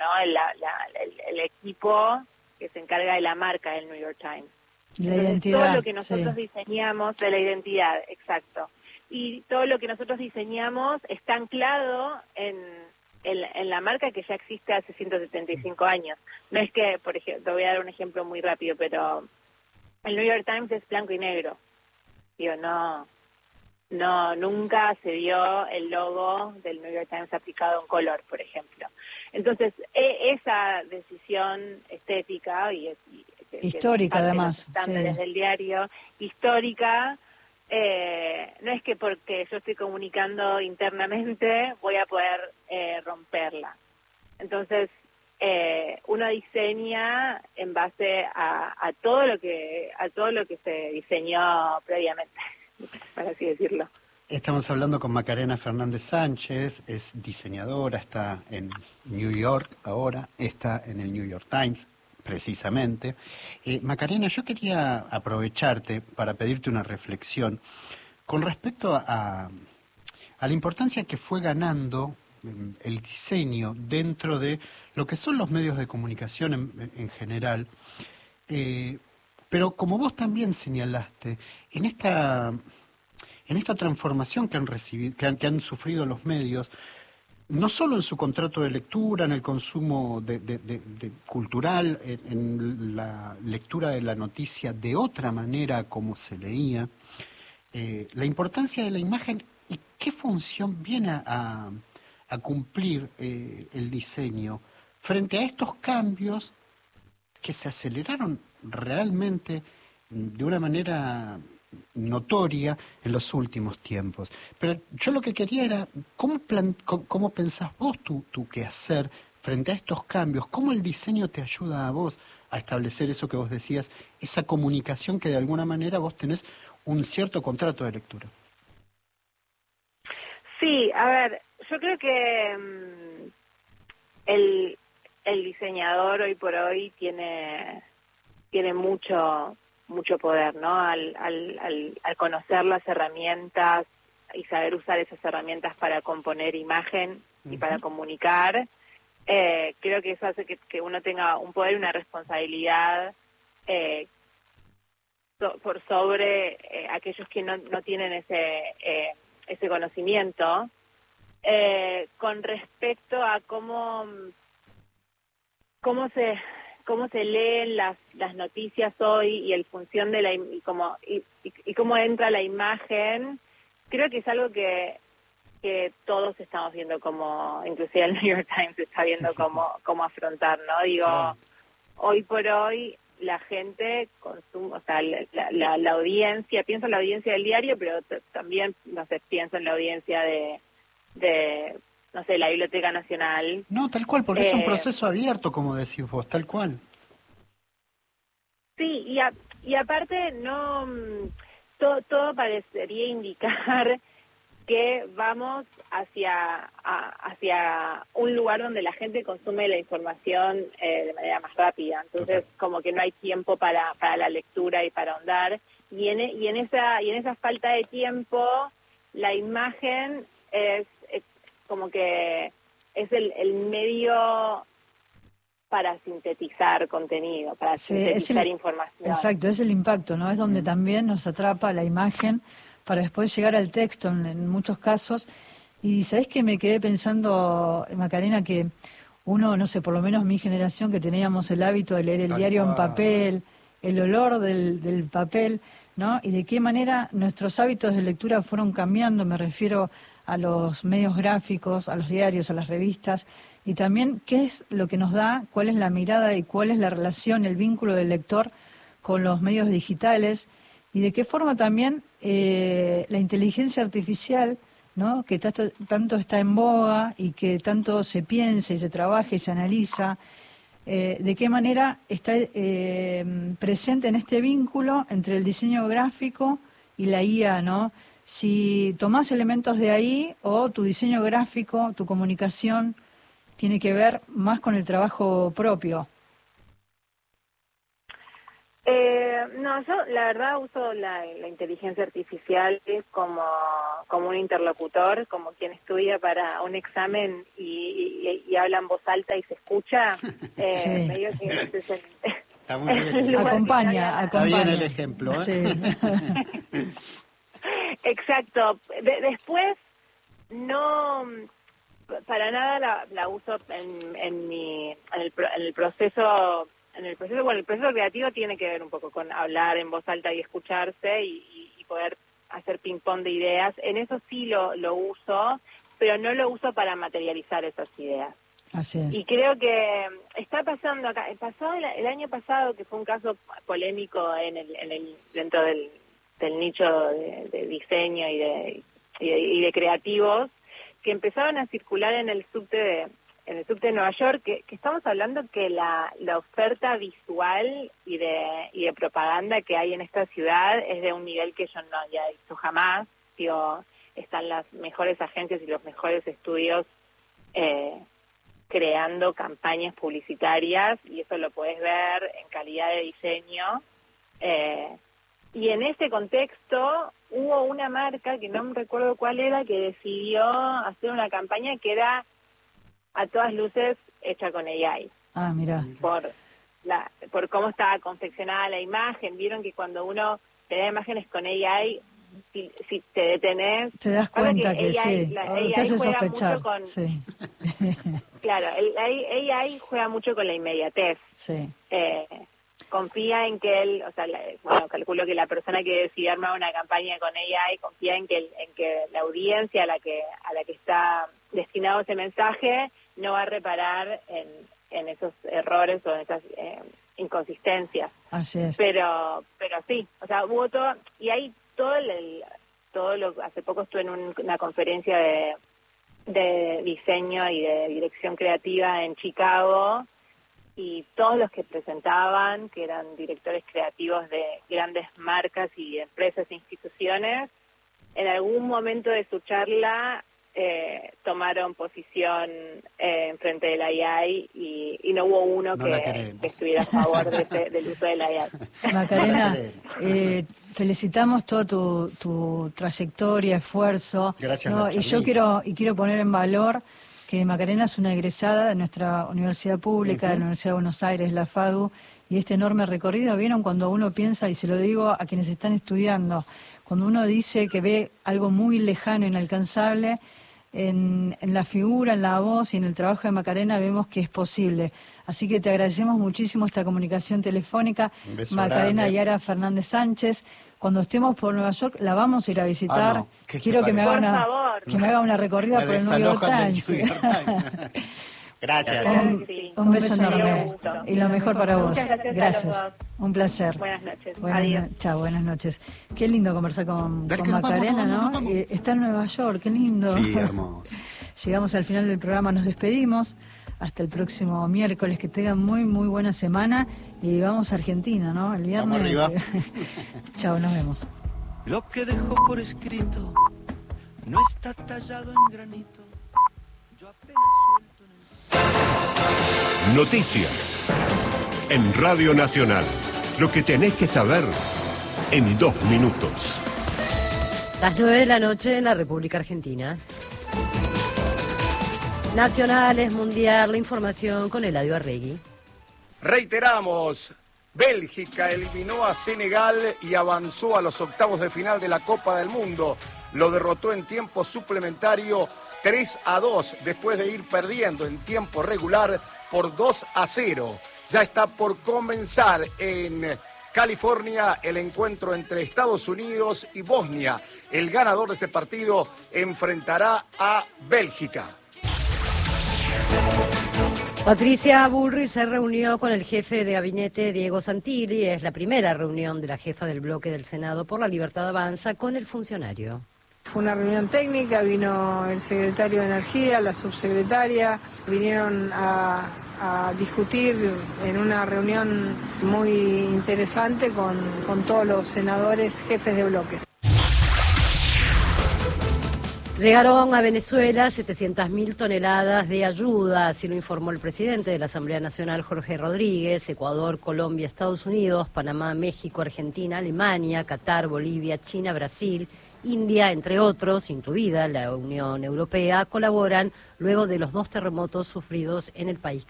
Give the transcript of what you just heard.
¿no? El equipo que se encarga de la marca del New York Times. Y la Entonces, identidad. todo lo que nosotros sí. diseñamos, de la identidad, exacto. Y todo lo que nosotros diseñamos está anclado en la marca que ya existe hace 175 años. No es que, por ejemplo, te voy a dar un ejemplo muy rápido, pero el New York Times es blanco y negro. Digo, nunca se vio el logo del New York Times aplicado en color, por ejemplo. Entonces, esa decisión estética que Histórica, es parte de los además. estándares Sí. del diario, histórica, no es que porque yo estoy comunicando internamente voy a poder romperla. Entonces, uno diseña en base a todo lo que se diseñó previamente, para así decirlo. Estamos hablando con Macarena Fernández Sánchez, es diseñadora, está en New York ahora, está en el New York Times, precisamente. Macarena, yo quería aprovecharte para pedirte una reflexión con respecto a la importancia que fue ganando el diseño dentro de lo que son los medios de comunicación en general. Pero como vos también señalaste, en esta transformación que han recibido, que han sufrido los medios, no solo en su contrato de lectura, en el consumo de cultural, en la lectura de la noticia de otra manera como se leía, la importancia de la imagen y qué función viene a cumplir el diseño frente a estos cambios que se aceleraron realmente de una manera notoria en los últimos tiempos. Pero yo lo que quería era, ¿cómo pensás vos tu quehacer frente a estos cambios? ¿Cómo el diseño te ayuda a vos a establecer eso que vos decías, esa comunicación que de alguna manera vos tenés un cierto contrato de lectura? Sí, a ver, yo creo que el diseñador hoy por hoy tiene mucho poder, ¿no? Al conocer las herramientas y saber usar esas herramientas para componer imagen y para comunicar, creo que eso hace que uno tenga un poder y una responsabilidad por sobre aquellos que no tienen ese conocimiento, con respecto a cómo se leen las noticias hoy y el función de y cómo entra la imagen. Creo que es algo que todos estamos viendo, como inclusive el New York Times está viendo cómo afrontar, ¿no? Digo, claro. Hoy por hoy la gente consume, o sea, la audiencia, pienso en la audiencia del diario, pero también, no sé, pienso en la audiencia de no sé, la Biblioteca Nacional. No, tal cual, porque es un proceso abierto, como decís vos, tal cual. Sí, y aparte no todo parecería indicar que vamos hacia un lugar donde la gente consume la información de manera más rápida. Entonces, como que no hay tiempo para la lectura y para ahondar. Y en esa falta de tiempo, la imagen es como que es el medio para sintetizar contenido, para sintetizar información. Exacto, es el impacto, ¿no? Es donde también nos atrapa la imagen para después llegar al texto en muchos casos. Y ¿sabés qué? Me quedé pensando, Macarena, que uno, no sé, por lo menos mi generación, que teníamos el hábito de leer el diario en papel, el olor del papel, ¿no? Y de qué manera nuestros hábitos de lectura fueron cambiando, me refiero a los medios gráficos, a los diarios, a las revistas, y también qué es lo que nos da, cuál es la mirada y cuál es la relación, el vínculo del lector con los medios digitales, y de qué forma también la inteligencia artificial, ¿no? Que tanto está en boga y que tanto se piensa y se trabaja y se analiza, de qué manera está presente en este vínculo entre el diseño gráfico y la IA, ¿no? Si tomás elementos de ahí o tu diseño gráfico, tu comunicación, tiene que ver más con el trabajo propio. no, yo la verdad uso la inteligencia artificial como un interlocutor, como quien estudia para un examen y habla en voz alta y se escucha. Sí. Medio que ese es Está muy bien. Acompaña. Está bien el ejemplo, ¿eh? Sí. Exacto. Después, no, para nada la uso en el proceso. Bueno, el proceso creativo tiene que ver un poco con hablar en voz alta y escucharse y poder hacer ping-pong de ideas. En eso sí lo uso, pero no lo uso para materializar esas ideas. Así es. Y creo que está pasando acá. Pasó el año pasado, que fue un caso polémico dentro del nicho de diseño y de creativos, que empezaron a circular en el subte de Nueva York, que estamos hablando que la oferta visual y de propaganda que hay en esta ciudad es de un nivel que yo no había visto jamás. Están las mejores agencias y los mejores estudios creando campañas publicitarias, y eso lo puedes ver en calidad de diseño. Y en ese contexto hubo una marca, que no me recuerdo cuál era, que decidió hacer una campaña que era a todas luces hecha con AI. Ah, mira. Por cómo estaba confeccionada la imagen. Vieron que cuando uno te da imágenes con AI, si te detenés, te das cuenta que AI, sí, AI te hace juega sospechar. mucho con, sí. Claro, AI juega mucho con la inmediatez. Sí. Confía en que él, calculo que la persona que decide armar una campaña con AI confía en que la audiencia a la que está destinado ese mensaje no va a reparar en esos errores o en esas inconsistencias. Así es. Pero sí, hubo todo, y hay hace poco estuve en una conferencia de diseño y de dirección creativa en Chicago, y todos los que presentaban, que eran directores creativos de grandes marcas y empresas e instituciones, en algún momento de su charla tomaron posición en frente de la AI, y no hubo uno que estuviera a favor del uso de la AI. Macarena, felicitamos toda tu trayectoria, esfuerzo. Gracias, ¿no? Y yo quiero poner en valor que Macarena es una egresada de nuestra universidad pública, de la Universidad de Buenos Aires, la FADU, y este enorme recorrido. ¿Vieron cuando uno piensa, y se lo digo a quienes están estudiando, cuando uno dice que ve algo muy lejano, inalcanzable, en la figura, en la voz y en el trabajo de Macarena vemos que es posible? Así que te agradecemos muchísimo esta comunicación telefónica. Macarena Yara Fernández Sánchez. Cuando estemos por Nueva York la vamos a ir a visitar. Quiero que me haga una recorrida por el New York Times. Gracias. Un beso enorme. Y lo mejor para vos. Gracias. Un placer. Buenas noches. Adiós. Chao, buenas noches. Qué lindo conversar con Macarena, ¿no? Está en Nueva York, qué lindo. Sí, hermoso. Llegamos al final del programa, nos despedimos. Hasta el próximo miércoles, que tengan muy, muy buena semana. Y vamos a Argentina, ¿no? El viernes. Vamos arriba. Chao, nos vemos. Lo que dejó por escrito no está tallado en granito. Yo apenas suelto en el... Noticias en Radio Nacional. Lo que tenés que saber en 2 minutos. Las 9 de la noche en la República Argentina. Nacionales, mundial, la información con Eladio Arregui. Reiteramos, Bélgica eliminó a Senegal y avanzó a los octavos de final de la Copa del Mundo. Lo derrotó en tiempo suplementario 3-2, después de ir perdiendo en tiempo regular por 2-0. Ya está por comenzar en California el encuentro entre Estados Unidos y Bosnia. El ganador de este partido enfrentará a Bélgica. Patricia Bullrich se reunió con el jefe de gabinete Diego Santilli. Es la primera reunión de la jefa del bloque del Senado por la Libertad Avanza con el funcionario. Fue una reunión técnica, vino el secretario de Energía, la subsecretaria, vinieron a discutir en una reunión muy interesante con todos los senadores jefes de bloques. Llegaron a Venezuela 700.000 toneladas de ayuda, así lo informó el presidente de la Asamblea Nacional, Jorge Rodríguez. Ecuador, Colombia, Estados Unidos, Panamá, México, Argentina, Alemania, Qatar, Bolivia, China, Brasil, India, entre otros, incluida la Unión Europea, colaboran luego de los 2 terremotos sufridos en el país.